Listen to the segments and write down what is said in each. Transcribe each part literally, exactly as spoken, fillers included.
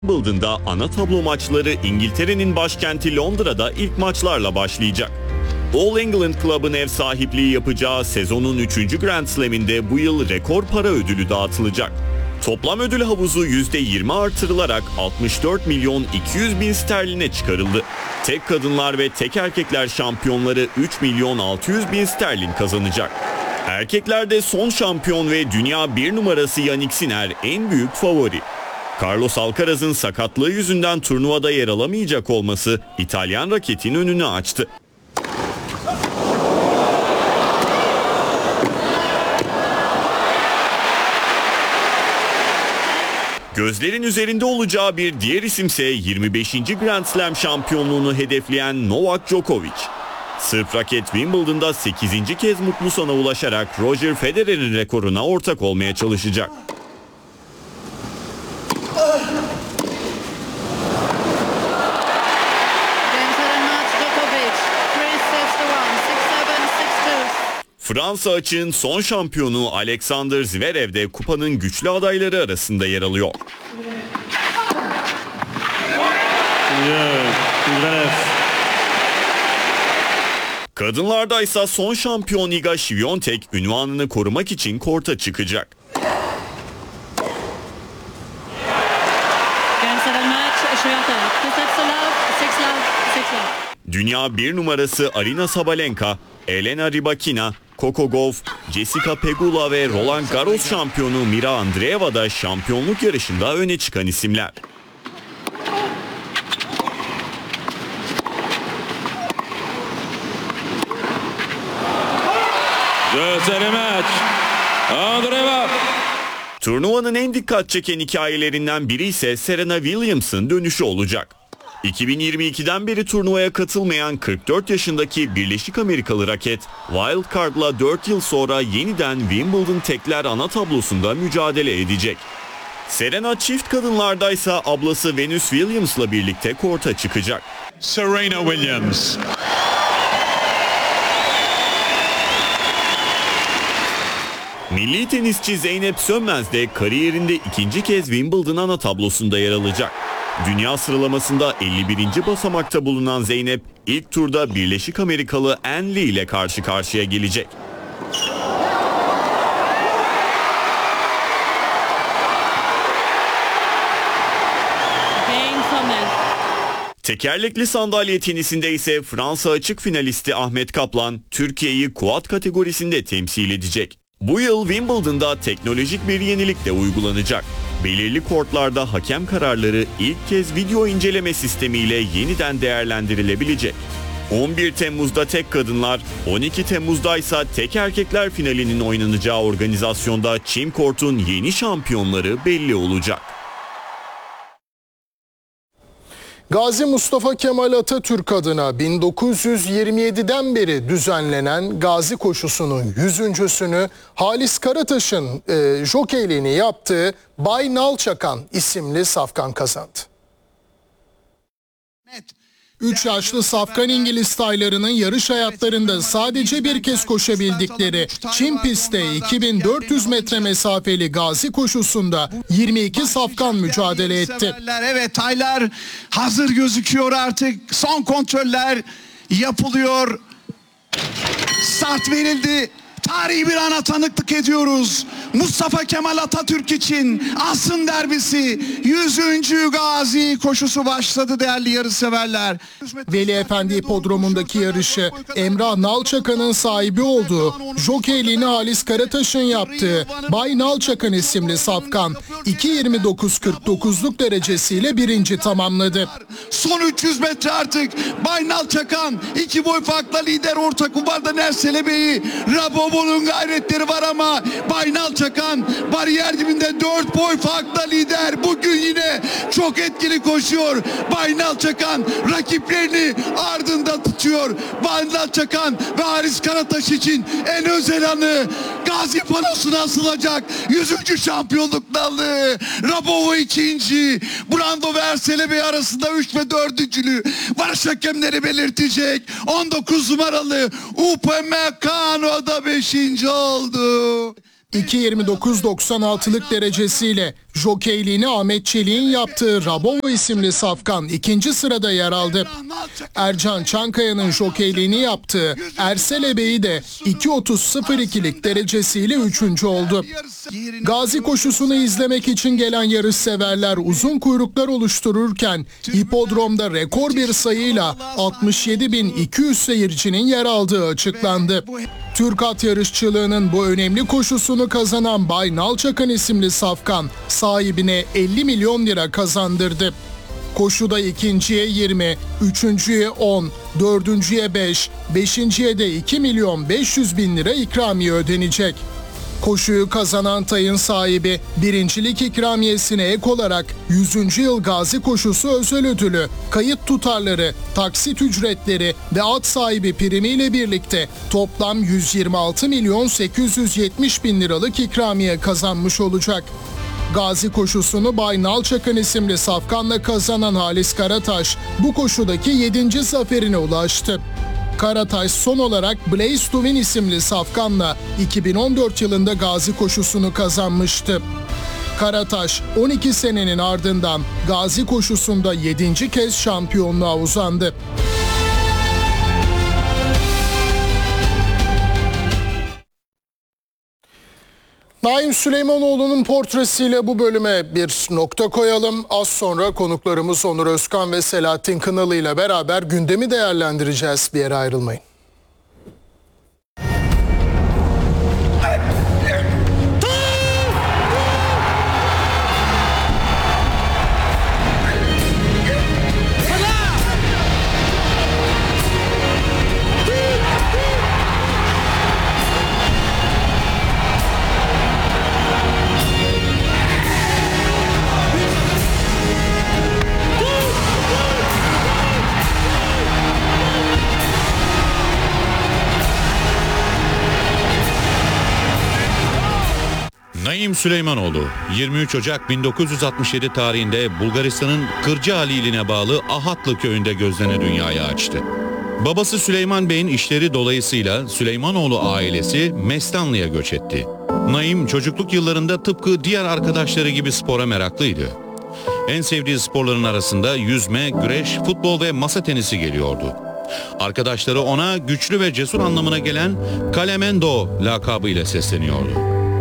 Wimbledon'da ana tablo maçları İngiltere'nin başkenti Londra'da ilk maçlarla başlayacak. All England Club'ın ev sahipliği yapacağı sezonun üçüncü Grand Slam'inde bu yıl rekor para ödülü dağıtılacak. Toplam ödül havuzu yüzde yirmi artırılarak altmış dört milyon iki yüz bin sterline çıkarıldı. Tek kadınlar ve tek erkekler şampiyonları üç milyon altı yüz bin sterlin kazanacak. Erkeklerde son şampiyon ve dünya bir numarası Jannik Sinner en büyük favori. Carlos Alcaraz'ın sakatlığı yüzünden turnuvada yer alamayacak olması İtalyan raketin önünü açtı. Gözlerin üzerinde olacağı bir diğer isimse yirmi beşinci Grand Slam şampiyonluğunu hedefleyen Novak Djokovic. Sırp raket Wimbledon'da sekizinci kez mutlu sona ulaşarak Roger Federer'in rekoruna ortak olmaya çalışacak. Fransa açığın son şampiyonu Alexander Zverev de kupanın güçlü adayları arasında yer alıyor. Kadınlarda ise son şampiyon Iga Świątek ünvanını korumak için korta çıkacak. Dünya bir numarası Aryna Sabalenka, Elena Rybakina, Coco Gauff, Jessica Pegula ve Roland Garros şampiyonu Mira Andreeva da şampiyonluk yarışında öne çıkan isimler. Turnuvanın en dikkat çeken hikayelerinden biri ise Serena Williams'ın dönüşü olacak. iki bin yirmi ikiden beri turnuvaya katılmayan kırk dört yaşındaki Birleşik Amerikalı raket, Wild Card'la dört yıl sonra yeniden Wimbledon tekler ana tablosunda mücadele edecek. Serena çift kadınlardaysa ablası Venus Williams'la birlikte korta çıkacak. Serena Williams. Milli tenisçi Zeynep Sönmez de kariyerinde ikinci kez Wimbledon ana tablosunda yer alacak. Dünya sıralamasında elli birinci basamakta bulunan Zeynep ilk turda Birleşik Amerikalı Ann Lee ile karşı karşıya gelecek. Tekerlekli sandalye tenisinde ise Fransa açık finalisti Ahmet Kaplan Türkiye'yi quad kategorisinde temsil edecek. Bu yıl Wimbledon'da teknolojik bir yenilik de uygulanacak. Belirli kortlarda hakem kararları ilk kez video inceleme sistemiyle yeniden değerlendirilebilecek. on bir Temmuz'da tek kadınlar, on iki Temmuz'da ise tek erkekler finalinin oynanacağı organizasyonda çim kortun yeni şampiyonları belli olacak. Gazi Mustafa Kemal Atatürk adına bin dokuz yüz yirmi yediden beri düzenlenen Gazi Koşusu'nun yüzüncüsünü Halis Karataş'ın e, jokeyliğini yaptığı Bay Nalçakan isimli safkan kazandı. üç yaşlı safkan İngiliz taylarının yarış hayatlarında sadece bir kez koşabildikleri çim pistte iki bin dört yüz metre mesafeli Gazi Koşusu'nda yirmi iki safkan mücadele etti. Evet, taylar hazır gözüküyor artık. Son kontroller yapılıyor. Start verildi. Tarihi bir ana tanıklık ediyoruz. Mustafa Kemal Atatürk için Asrın Derbisi yüzüncü Gazi Koşusu başladı değerli yarışseverler. Veli Efendi Hipodromu'ndaki yarışı Emrah Nalçakan'ın sahibi olduğu, jokeyliğini Halis Karataş'ın yaptığı Bay Nalçakan isimli safkan iki yirmi dokuz kırk dokuzluk derecesiyle birinci tamamladı. Son üç yüz metre artık Bay Nalçakan iki boy farkla lider, orta kumarda Nersele Bey'i Rabobo'nun gayretleri var ama Bay Nalçakan bariyer dibinde dört boy farkla lider. Bugün yine çok etkili koşuyor. Bay Nalçakan rakiplerini ardında tutuyor. Bay Nalçakan ve Halis Karataş için en özel anı Gazi panosuna asılacak yüzüncü şampiyonluk dalı. Rabovo ikinci. Brando ve Ersele Bey arasında üç ve dördüncülüğü varış hakemleri belirtecek. on dokuz numaralı Upamecano da beşinci oldu. iki yirmi dokuz doksan altılık derecesiyle Jokeyliğini Ahmet Çelik'in yaptığı Rabovo isimli safkan ikinci sırada yer aldı. Ercan Çankaya'nın jokeyliğini yaptığı Ersel Ebe'yi de iki otuz sıfır ikilik derecesiyle üçüncü oldu. Gazi koşusunu izlemek için gelen yarışseverler uzun kuyruklar oluştururken hipodromda rekor bir sayıyla altmış yedi bin iki yüz seyircinin yer aldığı açıklandı. Türk at yarışçılığının bu önemli koşusunu kazanan Bay Nalçakan isimli safkan sahibine elli milyon lira kazandırdı. Koşuda ikinciye yirmi, üçüncüye on, dördüncüye beş, beşinciye de iki milyon beş yüz bin lira ikramiye ödenecek. Koşuyu kazanan tayın sahibi birincilik ikramiyesine ek olarak yüzüncü yıl Gazi Koşusu özel ödülü, kayıt tutarları, taksit ücretleri ve at sahibi primiyle birlikte toplam yüz yirmi altı milyon sekiz yüz yetmiş bin liralık ikramiye kazanmış olacak. Gazi Koşusunu Bay Nalçakan isimli safkanla kazanan Halis Karataş bu koşudaki yedinci zaferine ulaştı. Karataş son olarak Blaze to Win isimli safkanla iki bin on dört yılında Gazi Koşusunu kazanmıştı. Karataş on iki senenin ardından Gazi Koşusunda yedinci kez şampiyonluğa uzandı. Naim Süleymanoğlu'nun portresiyle bu bölüme bir nokta koyalım. Az sonra konuklarımız Onur Özkan ve Selahattin Kınalı ile beraber gündemi değerlendireceğiz. Bir yere ayrılmayın. Naim Süleymanoğlu yirmi üç Ocak bin dokuz yüz altmış yedi tarihinde Bulgaristan'ın Kırcaali iline bağlı Ahatlı köyünde gözlerini dünyaya açtı. Babası Süleyman Bey'in işleri dolayısıyla Süleymanoğlu ailesi Mestanlı'ya göç etti. Naim çocukluk yıllarında tıpkı diğer arkadaşları gibi spora meraklıydı. En sevdiği sporların arasında yüzme, güreş, futbol ve masa tenisi geliyordu. Arkadaşları ona güçlü ve cesur anlamına gelen Kalemendo lakabıyla sesleniyordu.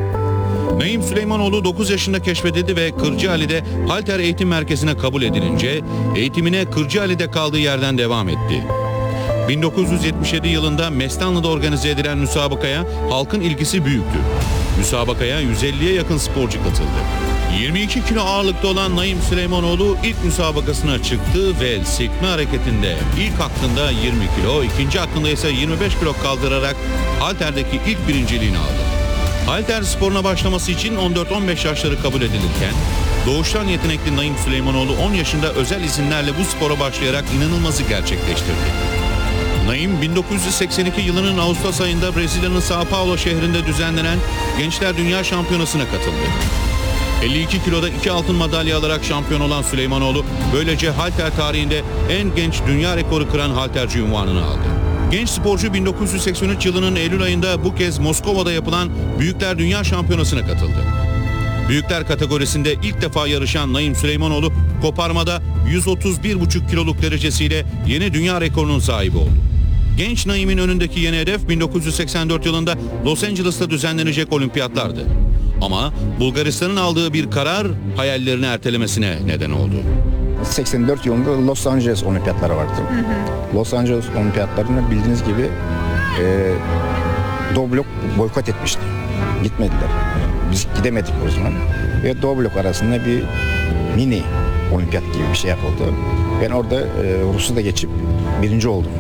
Naim Süleymanoğlu dokuz yaşında keşfedildi ve Kırcaali'de halter eğitim merkezine kabul edilince eğitimine Kırcaali'de kaldığı yerden devam etti. bin dokuz yüz yetmiş yedi yılında Mestanlı'da organize edilen müsabakaya halkın ilgisi büyüktü. Müsabakaya yüz elliye yakın sporcu katıldı. yirmi iki kilo ağırlıkta olan Naim Süleymanoğlu ilk müsabakasına çıktı ve sekme hareketinde ilk hakkında yirmi kilo, ikinci hakkında ise yirmi beş kilo kaldırarak halterdeki ilk birinciliğini aldı. Halter sporuna başlaması için on dört on beş yaşları kabul edilirken doğuştan yetenekli Naim Süleymanoğlu on yaşında özel izinlerle bu spora başlayarak inanılmazı gerçekleştirdi. Naim bin dokuz yüz seksen iki yılının Ağustos ayında Brezilya'nın São Paulo şehrinde düzenlenen Gençler Dünya Şampiyonası'na katıldı. elli iki kiloda iki altın madalya alarak şampiyon olan Süleymanoğlu böylece halter tarihinde en genç dünya rekoru kıran halterci unvanını aldı. Genç sporcu bin dokuz yüz seksen üç yılının Eylül ayında bu kez Moskova'da yapılan Büyükler Dünya Şampiyonası'na katıldı. Büyükler kategorisinde ilk defa yarışan Naim Süleymanoğlu koparmada yüz otuz bir buçuk kiloluk derecesiyle yeni dünya rekorunun sahibi oldu. Genç Naim'in önündeki yeni hedef bin dokuz yüz seksen dört yılında Los Angeles'ta düzenlenecek olimpiyatlardı. Ama Bulgaristan'ın aldığı bir karar hayallerini ertelemesine neden oldu. seksen dört yılında Los Angeles olimpiyatları vardı. Hı hı. Los Angeles olimpiyatlarında bildiğiniz gibi e, Doğu blok boykot etmişti. Gitmediler. Biz gidemedik o zaman. Ve Doğu blok arasında bir mini olimpiyat gibi bir şey yapıldı. Ben orada e, Rusya'da geçip birinci oldum.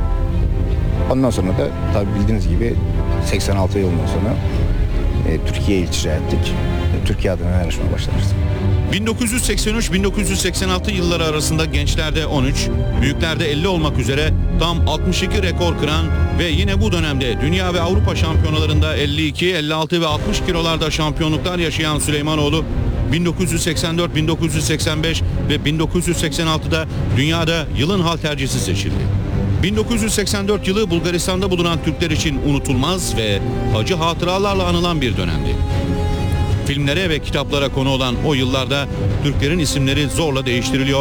Ondan sonra da tabii bildiğiniz gibi seksen altı yılından sonra e, Türkiye'ye iltica ettik. E, Türkiye adına yarışmaya başlamıştık. bin dokuz yüz seksen üç bin dokuz yüz seksen altı yılları arasında gençlerde on üç, büyüklerde elli olmak üzere tam altmış iki rekor kıran ve yine bu dönemde dünya ve Avrupa şampiyonalarında elli iki, elli altı ve altmış kilolarda şampiyonluklar yaşayan Süleymanoğlu bin dokuz yüz seksen dört, bin dokuz yüz seksen beş ve bin dokuz yüz seksen altıda dünyada yılın haltercisi seçildi. bin dokuz yüz seksen dört yılı Bulgaristan'da bulunan Türkler için unutulmaz ve acı hatıralarla anılan bir dönemdi. Filmlere ve kitaplara konu olan o yıllarda Türklerin isimleri zorla değiştiriliyor.